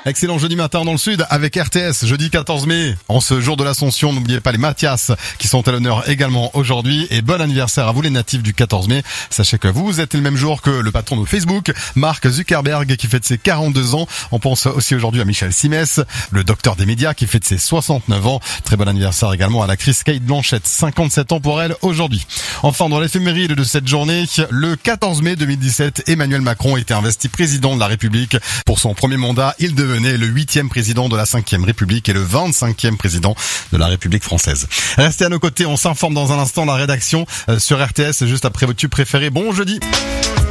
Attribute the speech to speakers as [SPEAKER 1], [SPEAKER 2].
[SPEAKER 1] Excellent jeudi matin dans le sud avec RTS, jeudi 14 mai. En ce jour de l'Ascension, n'oubliez pas les Mathias qui sont à l'honneur également aujourd'hui. Et bon anniversaire à vous les natifs du 14 mai. Sachez que vous êtes le même jour que le patron de Facebook, Mark Zuckerberg, qui fête ses 42 ans. On pense aussi aujourd'hui à Michel Simès, le docteur des médias qui fête ses 69 ans. Très bon anniversaire également à l'actrice Kate Blanchett, 57 ans pour elle aujourd'hui. Enfin, dans l'éphéméride de cette journée, le 14 mai 2017, Emmanuel Macron était investi président de la République. Pour son premier mandat, il devenait le 8e président de la 5e République et le 25e président de la République française. Restez à nos côtés, on s'informe dans un instant, la rédaction sur RTS juste après vos tubes préférés. Bon jeudi.